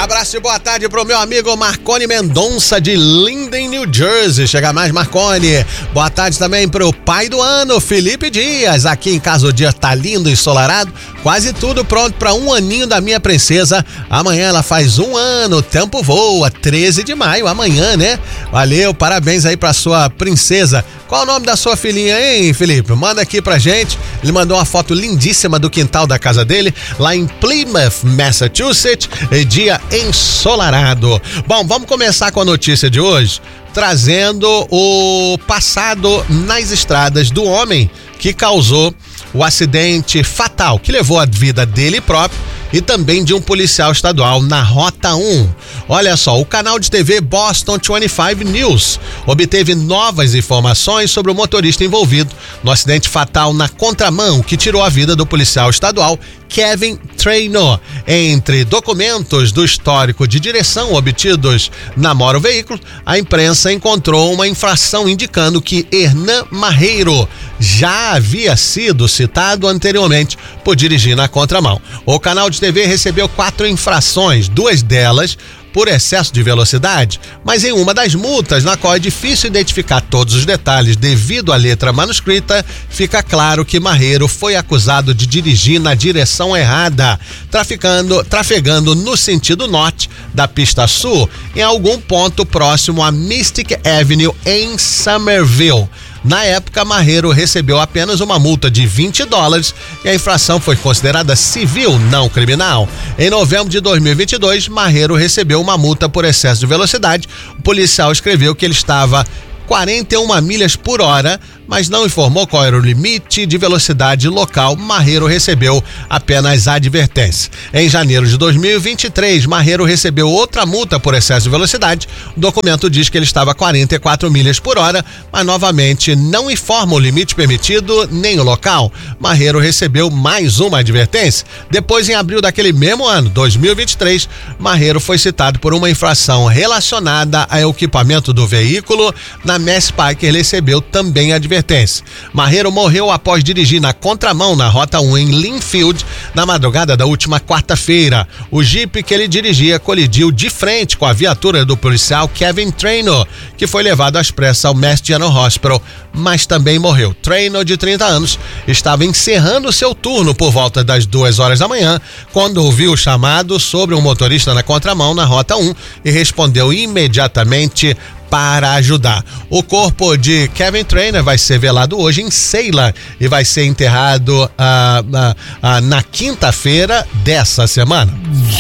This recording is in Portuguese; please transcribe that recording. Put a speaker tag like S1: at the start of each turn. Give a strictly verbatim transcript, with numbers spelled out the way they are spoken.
S1: Abraço e boa tarde pro meu amigo Marconi Mendonça de Linden, New Jersey. Chega mais, Marconi. Boa tarde também pro pai do ano, Felipe Dias. Aqui em casa o dia tá lindo e ensolarado. Quase tudo pronto para um aninho da minha princesa. Amanhã ela faz um ano, o tempo voa. treze de maio, amanhã, né? Valeu, parabéns aí pra sua princesa. Qual o nome da sua filhinha, hein, Felipe? Manda aqui pra gente. Ele mandou uma foto lindíssima do quintal da casa dele, lá em Plymouth, Massachusetts, dia ensolarado. Bom, vamos começar com a notícia de hoje, trazendo o passado nas estradas do homem que causou o acidente fatal que levou a vida dele próprio e também de um policial estadual na Rota um. Olha só, o canal de T V Boston vinte e cinco News obteve novas informações sobre o motorista envolvido no acidente fatal na contramão que tirou a vida do policial estadual Kevin Trainor. Entre documentos do histórico de direção obtidos na mora veículo, a imprensa encontrou uma infração indicando que Hernan Marreiro já havia sido citado anteriormente por dirigir na contramão. O canal de T V recebeu quatro infrações, duas delas por excesso de velocidade, mas em uma das multas, na qual é difícil identificar todos os detalhes devido à letra manuscrita, fica claro que Marreiro foi acusado de dirigir na direção errada, traficando, trafegando no sentido norte da pista sul, em algum ponto próximo a Mystic Avenue em Somerville. Na época, Marreiro recebeu apenas uma multa de vinte dólares e a infração foi considerada civil, não criminal. Em novembro de dois mil e vinte e dois, Marreiro recebeu uma multa por excesso de velocidade. O policial escreveu que ele estava quarenta e uma milhas por hora, mas não informou qual era o limite de velocidade local. Marreiro recebeu apenas advertência. Em janeiro de dois mil e vinte e três, Marreiro recebeu outra multa por excesso de velocidade. O documento diz que ele estava a quarenta e quatro milhas por hora, mas novamente não informa o limite permitido nem o local. Marreiro recebeu mais uma advertência. Depois, em abril daquele mesmo ano, dois mil e vinte e três, Marreiro foi citado por uma infração relacionada ao equipamento do veículo. Na Mass Pike, ele recebeu também advertência. Marreiro morreu após dirigir na contramão na Rota um em Linfield na madrugada da última quarta-feira. O Jeep que ele dirigia colidiu de frente com a viatura do policial Kevin Trainor, que foi levado às pressas ao Mass General Hospital, mas também morreu. Trainor, de trinta anos, estava encerrando seu turno por volta das duas horas da manhã, quando ouviu o chamado sobre um motorista na contramão na Rota um e respondeu imediatamente para ajudar. O corpo de Kevin Trainor vai ser velado hoje em Salem e vai ser enterrado ah, ah, ah, na quinta-feira dessa semana.